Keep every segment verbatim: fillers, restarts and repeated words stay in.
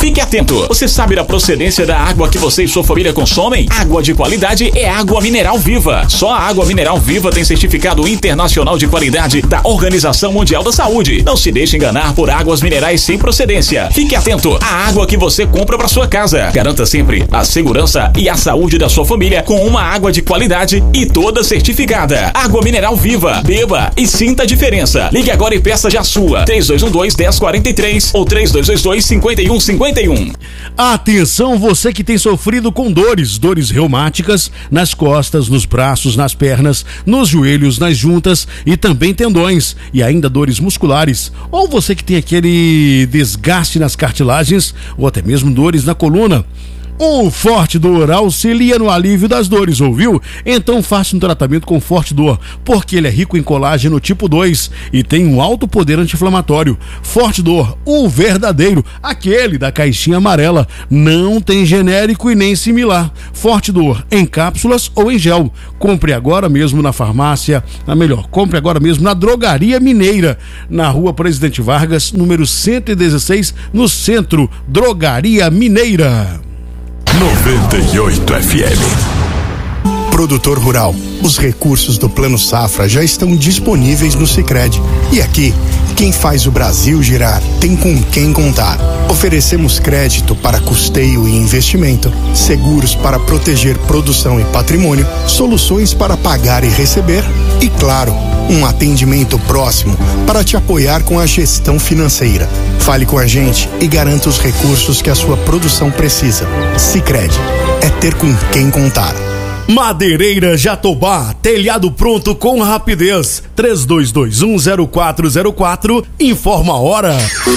Fique atento, você sabe da procedência da água que você e sua família consomem? Água de qualidade é água mineral Viva. Só a água mineral Viva tem certificado internacional de qualidade da Organização Mundial da Saúde. Não se deixe enganar por águas minerais sem procedência. Fique atento à água que você compra para sua casa. Garanta sempre a segurança e a saúde da sua família com uma água de qualidade e toda certificada. Água mineral Viva. Beba e sinta a diferença. Ligue agora e peça já a sua. três dois um dois, um zero quatro três ou três dois dois dois, cinco um cinco um. Atenção, você que tem sofrido com dores, dores reumáticas nas costas, nos braços, nas pernas, nos joelhos, nas juntas e também tendões e ainda dores musculares. Ou você que tem aquele desgaste nas cartilagens ou até mesmo dores na coluna. O Forte Dor auxilia no alívio das dores, ouviu? Então faça um tratamento com Forte Dor, porque ele é rico em colágeno tipo dois e tem um alto poder anti-inflamatório. Forte Dor, o verdadeiro, aquele da caixinha amarela, não tem genérico e nem similar. Forte Dor, em cápsulas ou em gel. Compre agora mesmo na farmácia, a melhor, compre agora mesmo na Drogaria Mineira, na Rua Presidente Vargas, número cento e dezesseis, no centro. Drogaria Mineira. noventa e oito F M. Produtor rural, os recursos do Plano Safra já estão disponíveis no Sicredi. E aqui, quem faz o Brasil girar tem com quem contar. Oferecemos crédito para custeio e investimento, seguros para proteger produção e patrimônio, soluções para pagar e receber e, claro, um atendimento próximo para te apoiar com a gestão financeira. Fale com a gente e garanta os recursos que a sua produção precisa. Sicredi, é ter com quem contar. Madeireira Jatobá, telhado pronto com rapidez. três dois dois um, zero quatro zero quatro, informa a hora.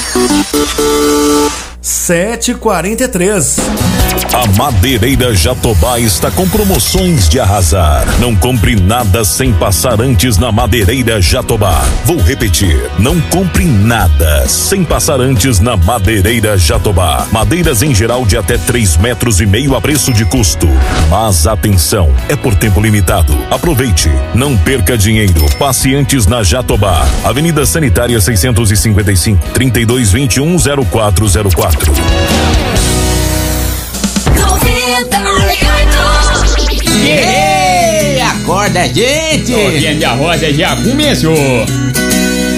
sete e quarenta e três. A Madeireira Jatobá está com promoções de arrasar. Não compre nada sem passar antes na Madeireira Jatobá. Vou repetir, não compre nada sem passar antes na Madeireira Jatobá. Madeiras em geral de até três metros e meio a preço de custo. Mas atenção, é por tempo limitado. Aproveite, não perca dinheiro. Passe antes na Jatobá. Avenida Sanitária seiscentos e cinquenta e cinco, trinta e dois vinte e um, zero quatro zero quatro. Yeah! Acorda, gente! O Dia da Rosa já começou.